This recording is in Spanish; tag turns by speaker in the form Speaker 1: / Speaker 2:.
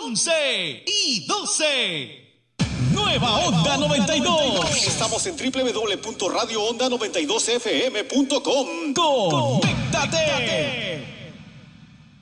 Speaker 1: 11 y 12. Nueva Onda 92.
Speaker 2: Estamos en www.radioonda92fm.com.
Speaker 1: Conéctate.